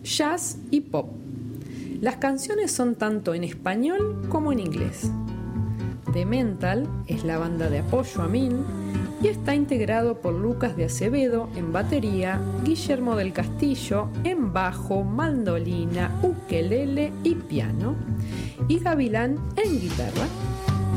jazz y pop. Las canciones son tanto en español como en inglés. The Mental es la banda de apoyo a Min y está integrado por Lucas de Acevedo en batería, Guillermo del Castillo en bajo, mandolina, ukelele y piano y Gavilán en guitarra.